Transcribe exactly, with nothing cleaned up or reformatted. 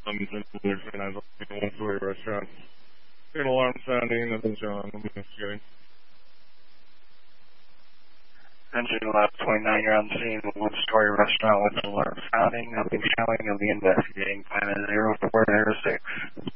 Um, and I was in a one-story restaurant. An alarm sounding, nothing's wrong. I'm just kidding. Engine left twenty-nine, you're on scene of a one-story restaurant with an alarm sounding. Nothing showing. You'll be investigating. Final zero four zero six.